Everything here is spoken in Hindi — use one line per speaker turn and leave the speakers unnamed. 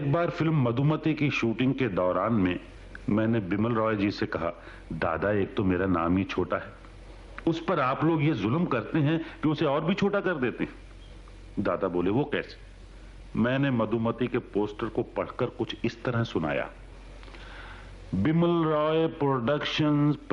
एक बार फिल्म मधुमती की शूटिंग के दौरान में मैंने बिमल रॉय जी से कहा, दादा एक तो मेरा नाम ही छोटा है, उस पर आप लोग ये जुल्म करते हैं कि उसे और भी छोटा कर देते हैं। दादा बोले, वो कैसे? मैंने मधुमती के पोस्टर को पढ़कर कुछ इस तरह सुनाया, बिमल रॉय प्रोडक्शंस